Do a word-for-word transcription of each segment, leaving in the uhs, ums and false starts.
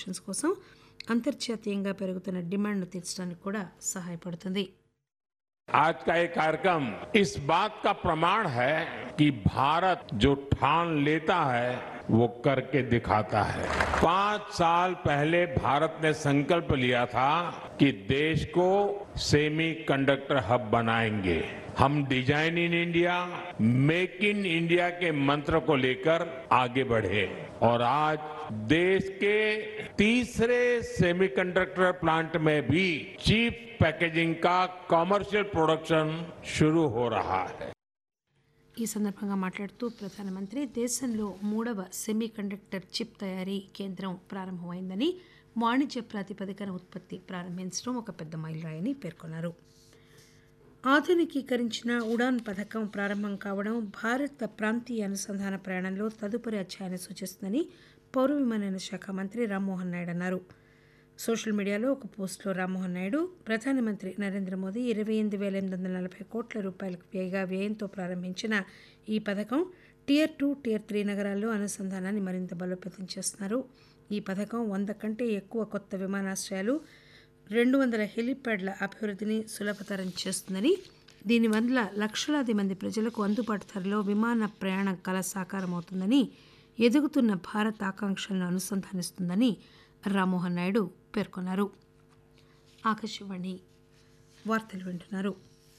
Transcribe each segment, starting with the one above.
Machines కోసం అంతర్జాతీయంగా పెరుగుతున్న డిమాండ్ను తీర్చడానికి కూడా సహాయపడుతుంది. आज का ये कार्यक्रम इस बात का प्रमाण है कि भारत जो ठान लेता है वो करके दिखाता है. पांच साल पहले भारत ने संकल्प लिया था कि देश को सेमी कंडक्टर हब बनाएंगे. हम design in India, make in India के मंत्र को लेकर आगे बढ़े और आज देश के तीसरे सेमीकंडक्टर प्लांट में भी चीप पैकेजिंग का कमर्शियल प्रोडक्शन शुरू हो रहा है. ఈ సందర్భంగా మాట్లాడుతూ ప్రధానమంత్రి దేశంలో మూడవ సెమీ కండక్టర్ చిప్ తయారీ కేంద్రం ప్రారంభమైందని, వాణిజ్య ప్రాతిపదికన ఉత్పత్తి ప్రారంభించడం ఒక పెద్ద మైలురాయని పేర్కొన్నారు. ఆధునికీకరించిన ఉడాన్ పథకం ప్రారంభం కావడం భారత ప్రాంతీయ అనుసంధాన ప్రయాణంలో తదుపరి అధ్యాయాన్ని సూచిస్తుందని పౌర విమానయాన శాఖ మంత్రి రామ్మోహన్ నాయుడు అన్నారు. సోషల్ మీడియాలో ఒక పోస్టులో రామ్మోహన్ నాయుడు ప్రధానమంత్రి నరేంద్ర మోదీ ఇరవై ఎనిమిది వేల ఎనిమిది వందల నలభై కోట్ల రూపాయలకు పైగా వ్యయంతో ప్రారంభించిన ఈ పథకం టియర్ టూ టియర్ త్రీ నగరాల్లో అనుసంధానాన్ని మరింత బలోపేతం చేస్తున్నారు. ఈ పథకం వంద కంటే ఎక్కువ కొత్త విమానాశ్రయాలు, రెండు వందల హెలిప్యాడ్ల అభివృద్ధిని సులభతరం చేస్తుందని, దీనివల్ల లక్షలాది మంది ప్రజలకు అందుబాటు ధరలో విమాన ప్రయాణం కల సాకారమవుతుందని, ఎదుగుతున్న భారత్ ఆకాంక్షలను అనుసంధానిస్తుందని రామ్మోహన్ నాయుడు పేర్కొన్నారు. ఆకాశవాణి వార్తలు వింటున్నారు.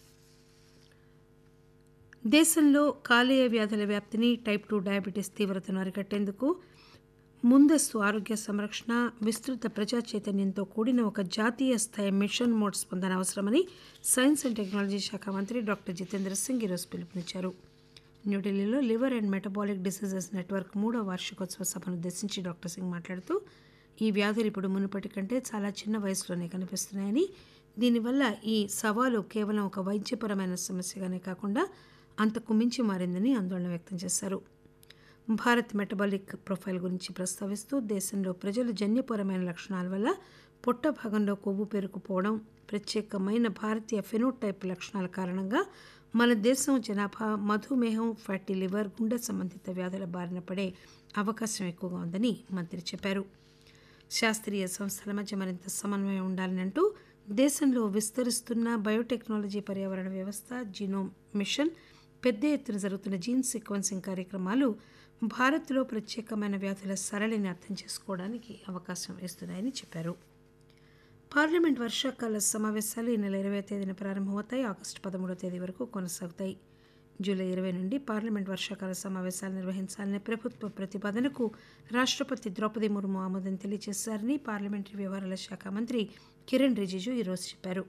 దేశంలో కాలేయ వ్యాధుల వ్యాప్తిని, టైప్ టూ డయాబెటీస్ తీవ్రతను అరికట్టేందుకు ముందస్తు ఆరోగ్య సంరక్షణ, విస్తృత ప్రజా చైతన్యంతో కూడిన ఒక జాతీయ స్థాయి మిషన్ మోడ్ స్పందన అవసరమని సైన్స్ అండ్ టెక్నాలజీ శాఖ మంత్రి డాక్టర్ జితేంద్ర సింగ్ ఈరోజు పిలుపునిచ్చారు. న్యూఢిల్లీలో liver and metabolic diseases network మూడో వార్షికోత్సవ సభను ఉద్దేశించి డాక్టర్ సింగ్ మాట్లాడుతూ ఈ వ్యాధులు ఇప్పుడు మునుపటి కంటే చాలా చిన్న వయసులోనే కనిపిస్తున్నాయని, దీనివల్ల ఈ సవాలు కేవలం ఒక వైద్యపరమైన సమస్యగానే కాకుండా అంతకు మించి మారిందని ఆందోళన వ్యక్తం చేశారు. భారత్ మెటబాలిక్ ప్రొఫైల్ గురించి ప్రస్తావిస్తూ దేశంలో ప్రజలు జన్యుపరమైన లక్షణాల వల్ల పొట్ట భాగంలో కొవ్వు పేరుకుపోవడం, ప్రత్యేకమైన భారతీయ ఫెనోటైప్ లక్షణాల కారణంగా మన దేశం జనాభా మధుమేహం, ఫ్యాటీ లివర్, గుండె సంబంధిత వ్యాధుల బారిన పడే అవకాశం ఎక్కువగా ఉందని మంత్రి చెప్పారు. శాస్త్రీయ సంస్థల మధ్య మరింత సమన్వయం ఉండాలని అంటూ దేశంలో విస్తరిస్తున్న బయోటెక్నాలజీ పర్యావరణ వ్యవస్థ, జీనోమ్ మిషన్, పెద్ద ఎత్తున జరుగుతున్న జీన్ సీక్వెన్సింగ్ కార్యక్రమాలు భారత్లో ప్రత్యేకమైన వ్యాధుల సరళిని అర్థం చేసుకోవడానికి అవకాశం ఇస్తున్నాయని చెప్పారు. పార్లమెంట్ వర్షాకాల సమావేశాలు ఈ నెల ఇరవై తేదీన ప్రారంభమవుతాయి. ఆగస్టు పదమూడవ తేదీ వరకు కొనసాగుతాయి. జూలై ఇరవై నుండి పార్లమెంట్ వర్షాకాల సమావేశాలు నిర్వహించాలనే ప్రభుత్వ ప్రతిపాదనకు రాష్ట్రపతి ద్రౌపది ముర్ము ఆమోదం తెలియజేశారని పార్లమెంటరీ వ్యవహారాల శాఖ మంత్రి కిరణ్ రిజిజు ఈరోజు చెప్పారు.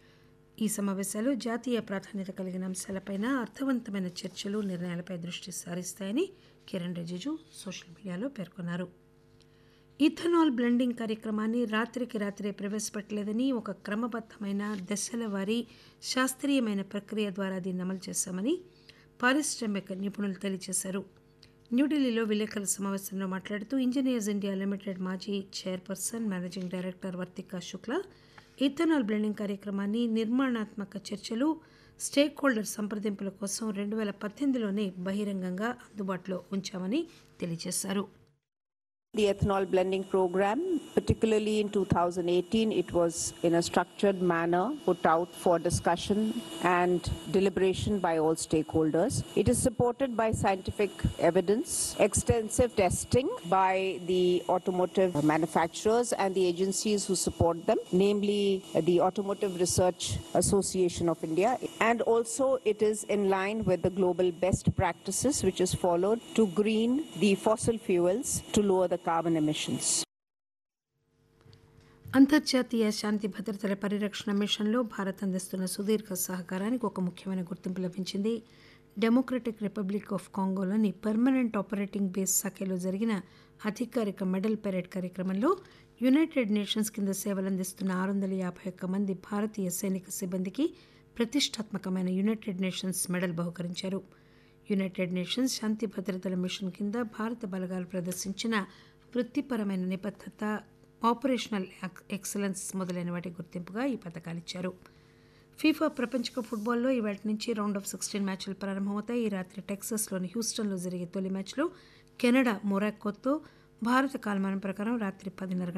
ఈ సమావేశాలు జాతీయ ప్రాధాన్యత కలిగిన అంశాలపైన అర్థవంతమైన చర్చలు, నిర్ణయాలపై దృష్టి సారిస్తాయని కిరణ్ రిజిజు సోషల్ మీడియాలో పేర్కొన్నారు. ఇథనాల్ బ్లెండింగ్ కార్యక్రమాన్ని రాత్రికి రాత్రే ప్రవేశపెట్టలేదని, ఒక క్రమబద్దమైన దశల వారీ శాస్త్రీయమైన ప్రక్రియ ద్వారా దీన్ని అమలు చేశామని పారిశ్రామిక నిపుణులు తెలియజేశారు. న్యూఢిల్లీలో విలేకరుల సమావేశంలో మాట్లాడుతూ ఇంజనీర్స్ ఇండియా లిమిటెడ్ మాజీ chairperson, managing director Vartika Shukla ethanol blending కార్యక్రమాన్ని నిర్మాణాత్మక చర్చలు, స్టేక్ హోల్డర్ సంప్రదింపుల కోసం రెండు వేల పద్దెనిమిదిలోనే బహిరంగంగా అందుబాటులో ఉంచామని తెలియజేశారు. The ethanol blending program, particularly in two thousand eighteen, it was in a structured manner put out for discussion and deliberation by all stakeholders. It is supported by scientific evidence, extensive testing by the automotive manufacturers and the agencies who support them, namely the Automotive Research Association of India. And also it is in line with the global best practices which is followed to green the fossil fuels to lower the carbon emissions. అంతర్జాతీయ శాంతి భద్రతల పరిరక్షణ మిషన్లో భారత్ అందిస్తున్న సుదీర్ఘ సహకారానికి ఒక ముఖ్యమైన గుర్తింపు లభించింది. Democratic republic of కాంగోలోని permanent operating base సఖేలో జరిగిన అధికారిక మెడల్ పెరేడ్ కార్యక్రమంలో యునైటెడ్ నేషన్స్ కింద సేవలందిస్తున్న ఆరు వందల యాభై ఒక్క మంది భారతీయ సైనిక సిబ్బందికి ప్రతిష్టాత్మకమైన United nations medal బహుకరించారు. United nations శాంతి భద్రతల మిషన్ కింద భారత బలగాలు ప్రదర్శించిన వృత్తిపరమైన నిబద్ధత, ఆపరేషనల్ ఎక్సలెన్స్ మొదలైన వాటి గుర్తింపుగా ఈ పథకాలిచ్చారు. ఫీఫా ప్రపంచ కప్ ఫుట్బాల్లో ఇవాళ నుంచి రౌండ్ ఆఫ్ సిక్స్టీన్ మ్యాచ్లు ప్రారంభమవుతాయి. ఈ రాత్రి టెక్సాస్లోని హ్యూస్టన్లో జరిగే తొలి మ్యాచ్లో కెనడా మొరాకోతో భారత కాలమానం ప్రకారం రాత్రి పదిన్నర